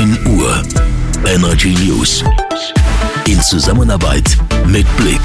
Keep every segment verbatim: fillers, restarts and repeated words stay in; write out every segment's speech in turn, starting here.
neun Uhr. Energy News. In Zusammenarbeit mit Blick.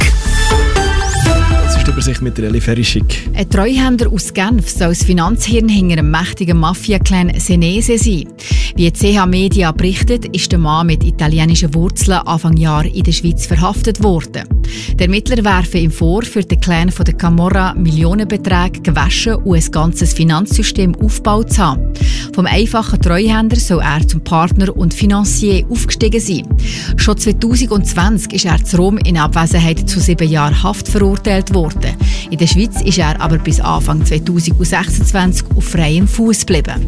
Das ist die Übersicht mit der Eli Ferischik. Ein Treuhänder aus Genf soll das Finanzhirn hinter einem mächtigen Mafia-Clan Senese sein. Wie C H Media berichtet, ist der Mann mit italienischen Wurzeln Anfang Jahr in der Schweiz verhaftet worden. Die Ermittler werfen ihm vor, für den Clan von der Camorra Millionenbeträge gewaschen und ein ganzes Finanzsystem aufgebaut zu haben. Vom einfachen Treuhänder soll er zum Partner und Finanzier aufgestiegen sein. Schon zwanzig zwanzig ist er zu Rom in Abwesenheit zu sieben Jahren Haft verurteilt worden. In der Schweiz ist er aber bis Anfang zwanzig sechsundzwanzig auf freiem Fuß geblieben.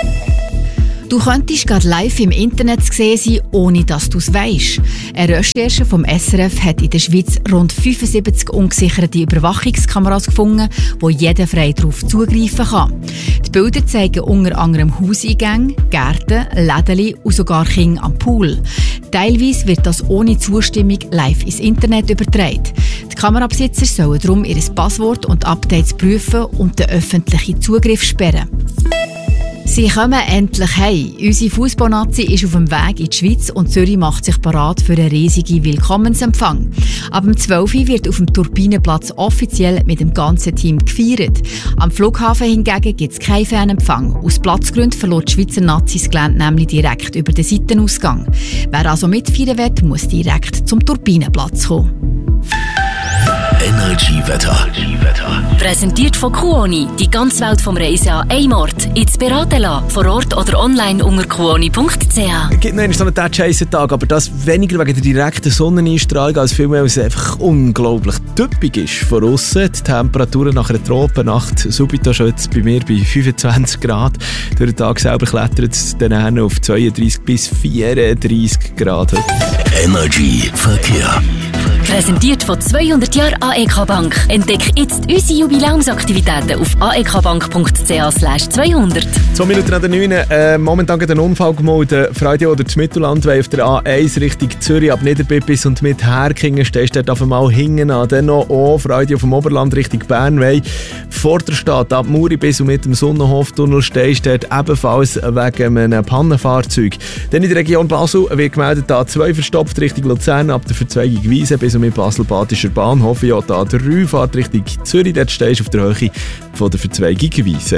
Du könntest gerade live im Internet gesehen sein, ohne dass du es weisst. Eine Recherche vom S R F hat in der Schweiz rund fünfundsiebzig ungesicherte Überwachungskameras gefunden, wo jeder frei darauf zugreifen kann. Die Bilder zeigen unter anderem Hauseingänge, Gärten, Läden und sogar Kinder am Pool. Teilweise wird das ohne Zustimmung live ins Internet übertragen. Die Kamerabesitzer sollen darum ihr Passwort und Updates prüfen und den öffentlichen Zugriff sperren. Sie kommen endlich heim. Unsere Fußballnazi ist auf dem Weg in die Schweiz und Zürich macht sich bereit für einen riesigen Willkommensempfang. Ab zwölf Uhr wird auf dem Turbinenplatz offiziell mit dem ganzen Team gefeiert. Am Flughafen hingegen gibt es keinen Fernempfang. Aus Platzgründen verlor die Schweizer Nazis das Gelände nämlich direkt über den Seitenausgang. Wer also mitfeiern will, muss direkt zum Turbinenplatz kommen. Energy-Wetter. Präsentiert von Kuoni. Die ganze Welt vom Reisen an einem Ort. Jetzt beraten lassen. Vor Ort oder online unter kuoni punkt c h. Es gibt noch so einen Tag, aber das weniger wegen der direkten Sonneneinstrahlung, als vielmehr, weil es einfach unglaublich typisch ist von aussen. Die Temperaturen nach einer Tropennacht subito schon jetzt bei mir bei fünfundzwanzig Grad. Durch den Tag selber klettert es dann auf zweiunddreissig bis vierunddreissig Grad. Energy Verkehr. Präsentiert von zweihundert Jahren A E K Bank. Entdeck jetzt unsere Jubiläumsaktivitäten auf a e k bank punkt c h slash zweihundert. Zwei Minuten nach der neun. Äh, momentan geht ein Unfall gemeldet. Freude oder das Mittelland auf der A eins Richtung Zürich ab Niederbippis und mit Herkingen stehst du dort auf einmal hinten an. Dann noch auch Freude auf dem Oberland Richtung Bernwey. Vor der Stadt ab Muri bis und mit dem Sonnenhoftunnel stehst du dort ebenfalls wegen einem Pannenfahrzeug. Dann in der Region Basel wird gemeldet A zwei verstopft Richtung Luzern ab der Verzweigung Wiese bis und mit Basel-Badischer Bahnhof. Ja, da der drei Fahrt Richtung Zürich, dort stehst du auf der Höhe von der Verzweigung Wiese.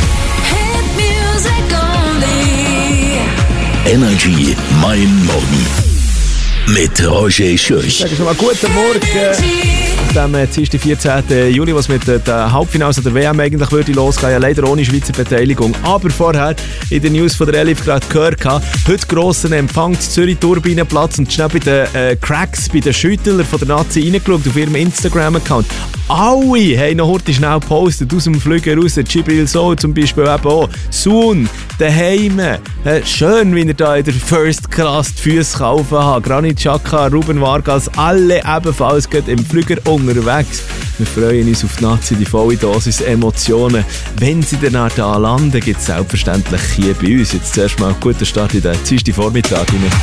Energy Mein Morgen mit Roger Schürch. Sag schon mal guten Morgen. Am Dienstag, vierzehnten Juli, was mit den Halbfinals der W M eigentlich würde losgehen, ja leider ohne Schweizer Beteiligung. Aber vorher in den News von der Elif gerade gehört, heute grossen Empfang zu Zürich Turbinenplatz und schnell bei den äh, Cracks, bei den Schüttler von der Nazi reingeschaut auf ihrem Instagram-Account. Alle haben noch heute schnell gepostet aus dem Flüger raus. Gibril So zum Beispiel eben auch. Soon, daheim. Äh, schön, wie er da in der First Class die Füße kaufen kann. Granit Xhaka, Ruben Vargas, alle ebenfalls im Flüger unterwegs. Wir freuen uns auf die Nazi, die volle Dosis Emotionen. Wenn sie dann da landen, gibt es selbstverständlich hier bei uns. Jetzt zuerst mal einen guten Start in den Dienstag Vormittag.